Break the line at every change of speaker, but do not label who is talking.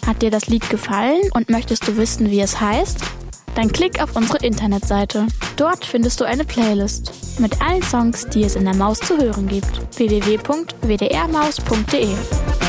Hat dir das Lied gefallen und möchtest du wissen, wie es heißt? Dann klick auf unsere Internetseite. Dort findest du eine Playlist mit allen Songs, die es in der Maus zu hören gibt. www.wdrmaus.de